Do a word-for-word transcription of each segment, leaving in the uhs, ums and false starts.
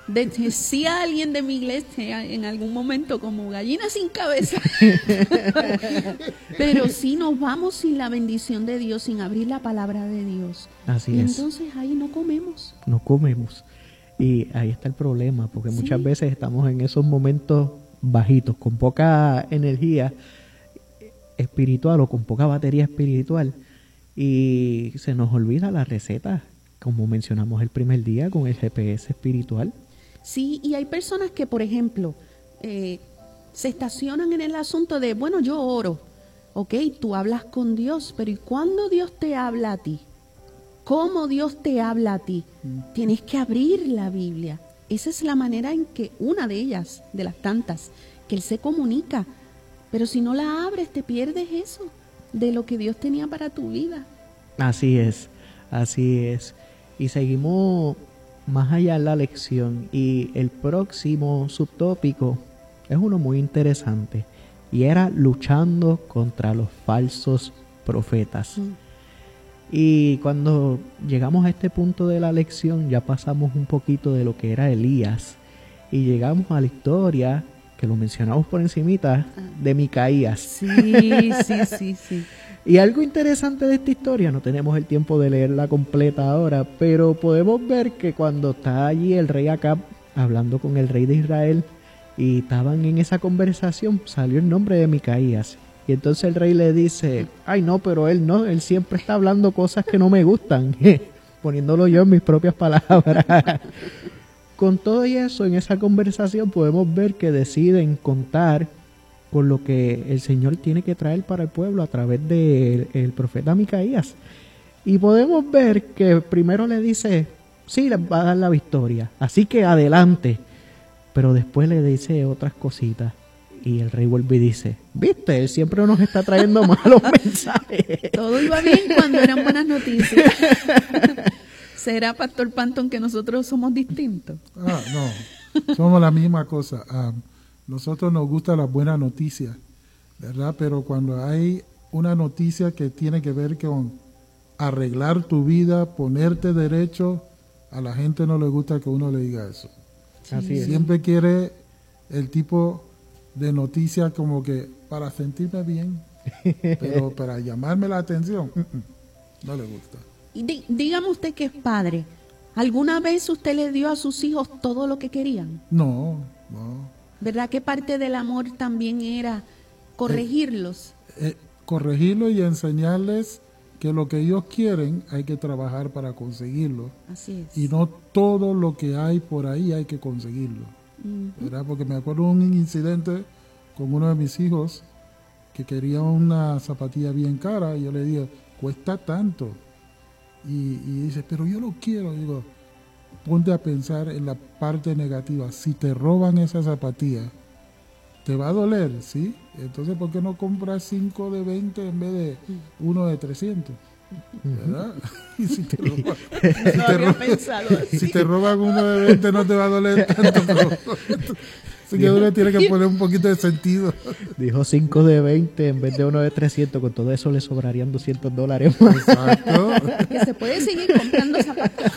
decía alguien de mi iglesia en algún momento como gallina sin cabeza. Pero si nos vamos sin la bendición de Dios, sin abrir la palabra de Dios, así y es. entonces ahí no comemos. No comemos. Y ahí está el problema, porque Sí. muchas veces estamos en esos momentos bajitos, con poca energía espiritual o con poca batería espiritual, y se nos olvida la receta, como mencionamos el primer día con el G P S espiritual. Sí, y hay personas que, por ejemplo, eh, se estacionan en el asunto de, bueno, yo oro, ok, tú hablas con Dios, pero ¿y cuándo Dios te habla a ti? ¿Cómo Dios te habla a ti? Mm. Tienes que abrir la Biblia. Esa es la manera en que, una de ellas, de las tantas, que Él se comunica. Pero si no la abres, te pierdes eso, de lo que Dios tenía para tu vida. Así es, así es. Y seguimos más allá en la lección, y el próximo subtópico es uno muy interesante, y era luchando contra los falsos profetas. Mm. Y cuando llegamos a este punto de la lección, ya pasamos un poquito de lo que era Elías, y llegamos a la historia, que lo mencionamos por encimita, de Micaías. Sí, sí, sí, sí. Y algo interesante de esta historia, no tenemos el tiempo de leerla completa ahora, pero podemos ver que cuando está allí el rey Acab hablando con el rey de Israel, y estaban en esa conversación, salió el nombre de Micaías. Y entonces el rey le dice, ay no, pero él no, él siempre está hablando cosas que no me gustan, poniéndolo yo en mis propias palabras. Con todo y eso, en esa conversación podemos ver que deciden contar con lo que el Señor tiene que traer para el pueblo a través del el profeta Micaías. Y podemos ver que primero le dice, sí, les va a dar la victoria, así que adelante. Pero después le dice otras cositas. Y el rey vuelve y dice, viste, él siempre nos está trayendo malos mensajes. Todo iba bien cuando eran buenas noticias. ¿Será, Pastor Panton, que nosotros somos distintos? Ah, no, somos la misma cosa. Ah, nosotros nos gusta las buenas noticias, ¿verdad? Pero cuando hay una noticia que tiene que ver con arreglar tu vida, ponerte derecho, a la gente no le gusta que uno le diga eso. Sí. Así es. Siempre quiere el tipo de noticia como que para sentirme bien, pero para llamarme la atención, no le gusta. Y dí, dígame usted que es padre, ¿alguna vez usted le dio a sus hijos todo lo que querían? No, no. ¿Verdad que parte del amor también era corregirlos? Eh, eh, corregirlos y enseñarles que lo que ellos quieren hay que trabajar para conseguirlo. Así es. Y no todo lo que hay por ahí hay que conseguirlo. Uh-huh. ¿Verdad? Porque me acuerdo de un incidente con uno de mis hijos que quería una zapatilla bien cara y yo le dije, cuesta tanto. Y, y dice, pero yo lo quiero. Y digo, ponte a pensar en la parte negativa. Si te roban esa zapatilla, te va a doler, ¿sí? Entonces, ¿por qué no compras cinco de veinte en vez de uno de trescientos? ¿Verdad? Y si te roban, no si, te había roban pensado así. si te roban uno de veinte no te va a doler tanto. Pero, así que uno tiene que poner un poquito de sentido. Dijo cinco de veinte en vez de uno de trescientos, con todo eso le sobrarían doscientos dólares más. Exacto. Que se puede seguir comprando zapatos.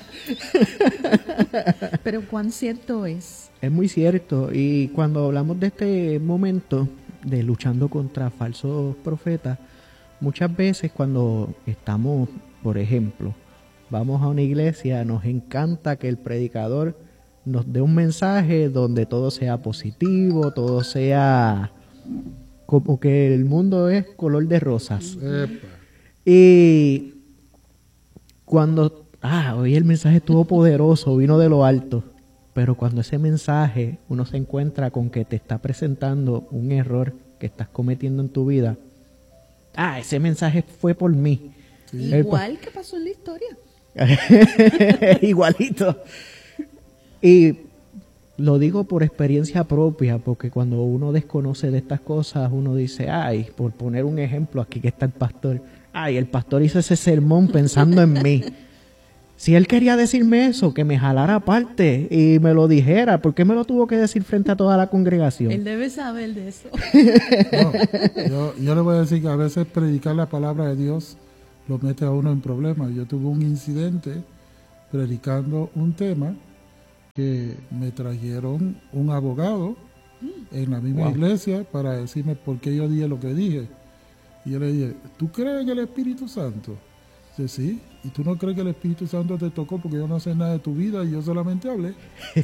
Pero cuán cierto es. Es muy cierto. Y cuando hablamos de este momento de luchando contra falsos profetas, muchas veces cuando estamos, por ejemplo, vamos a una iglesia, nos encanta que el predicador nos dé un mensaje donde todo sea positivo, todo sea como que el mundo es color de rosas. Epa. Y cuando, ah, hoy el mensaje estuvo poderoso, vino de lo alto, pero cuando ese mensaje uno se encuentra con que te está presentando un error que estás cometiendo en tu vida, ah, ese mensaje fue por mí. Sí. Igual que pasó en la historia. Igualito. Y lo digo por experiencia propia, porque cuando uno desconoce de estas cosas, uno dice, ay, por poner un ejemplo, aquí que está el pastor, ay, el pastor hizo ese sermón pensando en mí. Si él quería decirme eso, que me jalara aparte y me lo dijera, ¿por qué me lo tuvo que decir frente a toda la congregación? Él debe saber de eso. No, yo, yo le voy a decir que a veces predicar la palabra de Dios lo mete a uno en problemas. Yo tuve un incidente predicando un tema que me trajeron un abogado en la misma wow. iglesia para decirme por qué yo dije lo que dije. Y yo le dije, ¿tú crees en el Espíritu Santo? Dice, sí. ¿Y tú no crees que el Espíritu Santo te tocó porque yo no sé nada de tu vida y yo solamente hablé?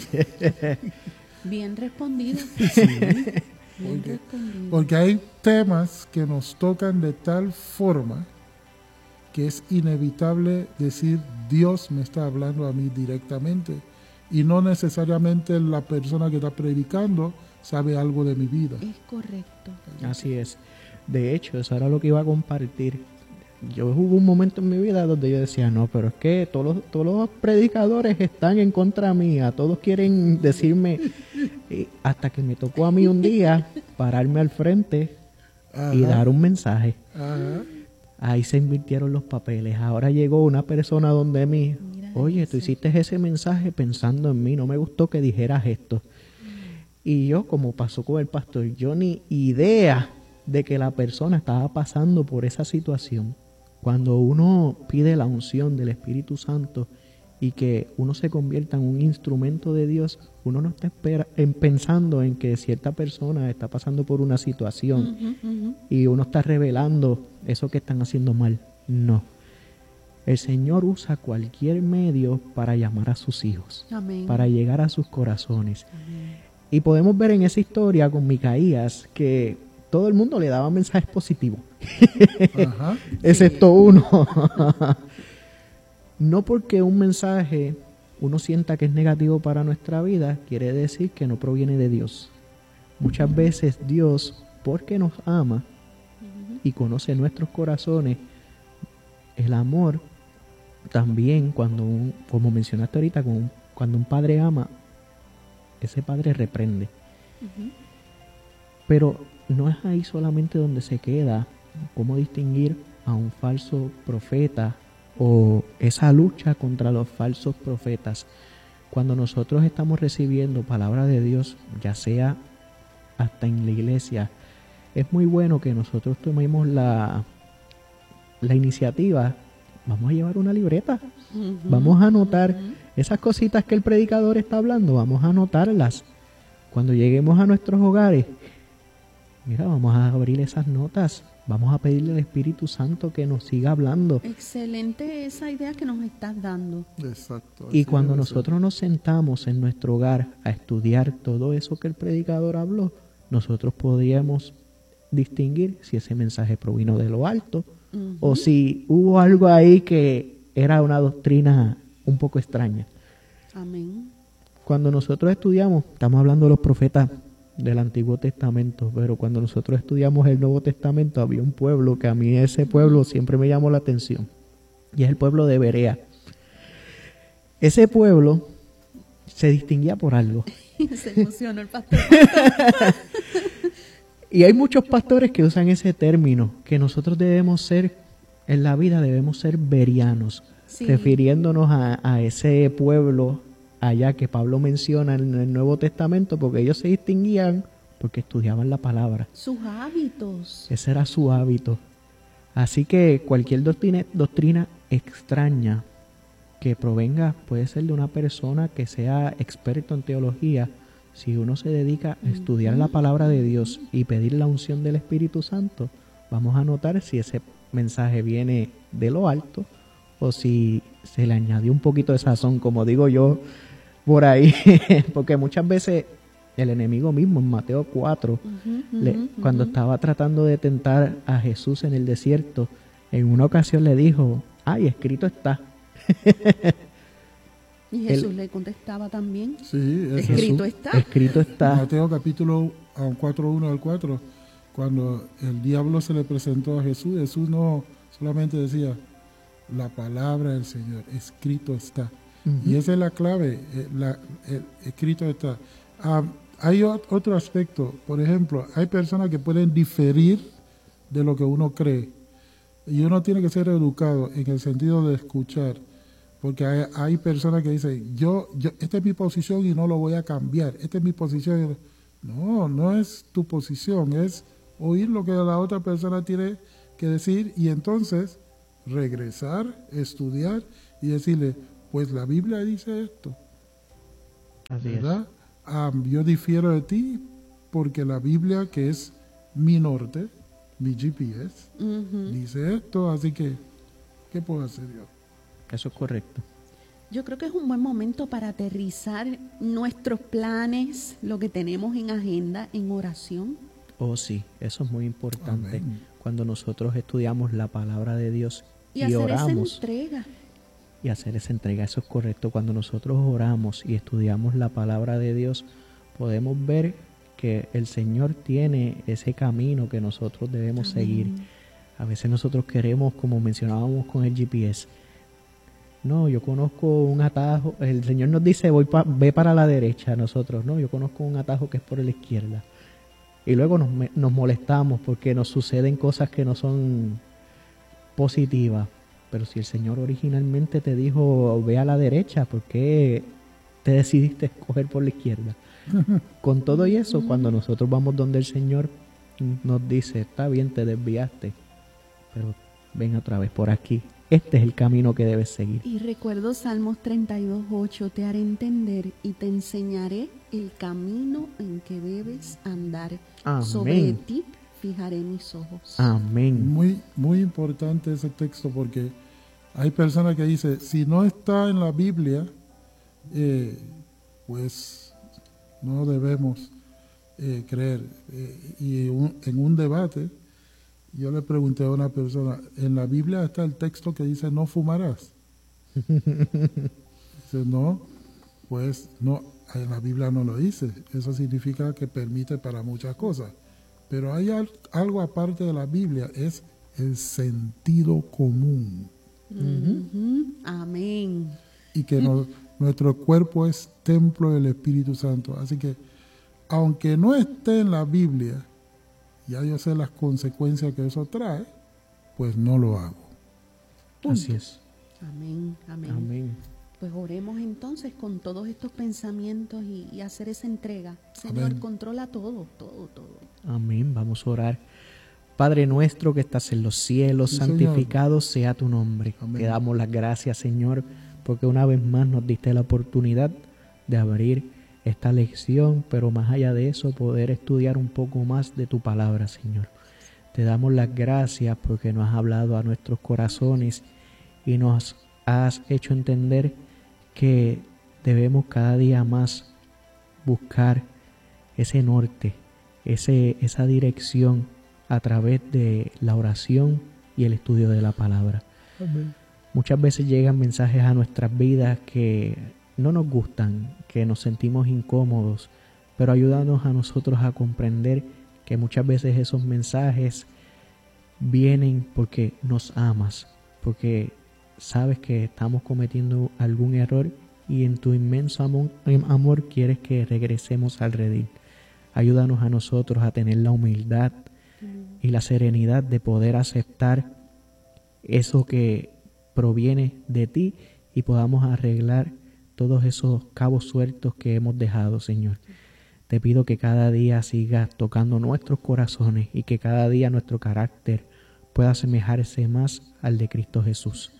Bien respondido. Sí, Bien porque, respondido. porque hay temas que nos tocan de tal forma que es inevitable decir, Dios me está hablando a mí directamente. Y no necesariamente la persona que está predicando sabe algo de mi vida. Es correcto. Así es. De hecho, eso era lo que iba a compartir. Yo hubo un momento en mi vida donde yo decía, no, pero es que todos los, todos los predicadores están en contra mía, todos quieren decirme, y hasta que me tocó a mí un día pararme al frente Ajá. y dar un mensaje. Ajá. Ahí se invirtieron los papeles. Ahora llegó una persona donde mí, Mira oye, eso. Tú hiciste ese mensaje pensando en mí, no me gustó que dijeras esto. Y yo, como pasó con el pastor, yo ni idea de que la persona estaba pasando por esa situación. Cuando uno pide la unción del Espíritu Santo y que uno se convierta en un instrumento de Dios, uno no está espera, en pensando en que cierta persona está pasando por una situación uh-huh, uh-huh. y uno está revelando eso que están haciendo mal. No. El Señor usa cualquier medio para llamar a sus hijos, Amén. Para llegar a sus corazones. Amén. Y podemos ver en esa historia con Micaías que todo el mundo le daba mensajes positivos, Ajá. excepto uno. No porque un mensaje uno sienta que es negativo para nuestra vida, quiere decir que no proviene de Dios. Muchas veces Dios, porque nos ama y conoce nuestros corazones, el amor también, cuando un, como mencionaste ahorita, cuando un padre ama, ese padre reprende. Uh-huh. Pero no es ahí solamente donde se queda cómo distinguir a un falso profeta o esa lucha contra los falsos profetas. Cuando nosotros estamos recibiendo palabra de Dios, ya sea hasta en la iglesia, es muy bueno que nosotros tomemos la, la iniciativa. Vamos a llevar una libreta, uh-huh, vamos a anotar uh-huh. esas cositas que el predicador está hablando, vamos a anotarlas. Cuando lleguemos a nuestros hogares, mira, vamos a abrir esas notas, vamos a pedirle al Espíritu Santo que nos siga hablando. Excelente esa idea que nos estás dando. Exacto. Y cuando nosotros nos sentamos en nuestro hogar a estudiar todo eso que el predicador habló, nosotros podríamos distinguir si ese mensaje provino de lo alto uh-huh. o si hubo algo ahí que era una doctrina un poco extraña. Amén. Cuando nosotros estudiamos, estamos hablando de los profetas del Antiguo Testamento, pero cuando nosotros estudiamos el Nuevo Testamento había un pueblo que a mí ese pueblo siempre me llamó la atención y es el pueblo de Berea. Ese pueblo se distinguía por algo. Se emocionó el pastor. Y hay muchos pastores que usan ese término, que nosotros debemos ser, en la vida debemos ser berianos, sí. refiriéndonos a, a ese pueblo allá que Pablo menciona en el Nuevo Testamento, porque ellos se distinguían porque estudiaban la palabra. Sus hábitos. Ese era su hábito. Así que cualquier doctrina, doctrina extraña que provenga, puede ser de una persona que sea experto en teología, si uno se dedica a estudiar la palabra de Dios y pedir la unción del Espíritu Santo, vamos a notar si ese mensaje viene de lo alto o si se le añadió un poquito de sazón, como digo yo por ahí, porque muchas veces el enemigo mismo en Mateo cuatro, uh-huh, uh-huh, le, uh-huh. cuando estaba tratando de tentar a Jesús en el desierto, en una ocasión le dijo, ay, escrito está. Y Jesús el, le contestaba también, sí, es escrito Jesús, está. Escrito está. Mateo capítulo cuatro, uno al cuatro, cuando el diablo se le presentó a Jesús, Jesús no solamente decía, la palabra del Señor, escrito está. Uh-huh. Y esa es la clave, la, el, escrito está. Um, hay otro aspecto, por ejemplo, hay personas que pueden diferir de lo que uno cree. Y uno tiene que ser educado en el sentido de escuchar. Porque hay, hay personas que dicen, yo, yo, esta es mi posición y no lo voy a cambiar, esta es mi posición. No, no es tu posición, es oír lo que la otra persona tiene que decir y entonces regresar, estudiar y decirle, pues la Biblia dice esto. Así ¿verdad? Ah, yo difiero de ti porque la Biblia, que es mi norte, mi G P S, Ujú. dice esto, así que, ¿qué puedo hacer yo? es. Eso es correcto. Yo creo que es un buen momento para aterrizar nuestros planes, lo que tenemos en agenda, en oración. Oh, sí, eso es muy importante. Amén. Cuando nosotros estudiamos la palabra de Dios Y, y, hacer oramos esa entrega. y hacer esa entrega, eso es correcto. Cuando nosotros oramos y estudiamos la palabra de Dios, podemos ver que el Señor tiene ese camino que nosotros debemos Amén. seguir. A veces nosotros queremos, como mencionábamos con el G P S, no, yo conozco un atajo, el Señor nos dice, voy pa- ve para la derecha, nosotros, no, yo conozco un atajo que es por la izquierda. Y luego nos, me- nos molestamos porque nos suceden cosas que no son positivas. Pero si el Señor originalmente te dijo, ve a la derecha, ¿por qué te decidiste escoger por la izquierda? Con todo y eso, cuando nosotros vamos donde el Señor nos dice, está bien, te desviaste, pero ven otra vez por aquí. Este es el camino que debes seguir. Y recuerdo Salmos treinta y dos, ocho, te haré entender y te enseñaré el camino en que debes andar. Amén. Sobre ti fijaré mis ojos. Amén. Muy, muy importante ese texto porque hay personas que dicen, si no está en la Biblia, eh, pues no debemos eh, creer. Eh, y un- en un debate, yo le pregunté a una persona, ¿en la Biblia está el texto que dice no fumarás? Dice, no, pues no, en la Biblia no lo dice. Eso significa que permite para muchas cosas. Pero hay al- algo aparte de la Biblia, es el sentido común. Ujú. Amén. Y que no- nuestro cuerpo es templo del Espíritu Santo. Así que, aunque no esté en la Biblia, ya yo sé las consecuencias que eso trae, pues no lo hago. Así es. Amén. Amén. Amén. Pues oremos entonces con todos estos pensamientos y, y hacer esa entrega. Señor, Amén. controla todo, todo, todo. Amén. Vamos a orar. Padre nuestro que estás en los cielos, Sí, santificado sea tu nombre. Amén. Te damos las gracias, Señor, porque una vez más nos diste la oportunidad de abrir esta lección, pero más allá de eso, poder estudiar un poco más de tu palabra, Señor. Te damos las gracias porque nos has hablado a nuestros corazones y nos has hecho entender que debemos cada día más buscar ese norte, ese, esa dirección a través de la oración y el estudio de la palabra. Amén. Muchas veces llegan mensajes a nuestras vidas que no nos gustan, que nos sentimos incómodos, pero ayúdanos a nosotros a comprender que muchas veces esos mensajes vienen porque nos amas, porque sabes que estamos cometiendo algún error y en tu inmenso amor, amor quieres que regresemos al redil. Ayúdanos a nosotros a tener la humildad y la serenidad de poder aceptar eso que proviene de ti y podamos arreglar todos esos cabos sueltos que hemos dejado, Señor. Te pido que cada día sigas tocando nuestros corazones y que cada día nuestro carácter pueda asemejarse más al de Cristo Jesús.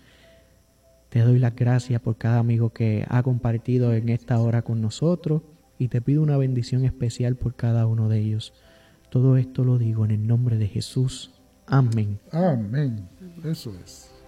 Te doy las gracias por cada amigo que ha compartido en esta hora con nosotros y te pido una bendición especial por cada uno de ellos. Todo esto lo digo en el nombre de Jesús. Amén. Amén. Eso es.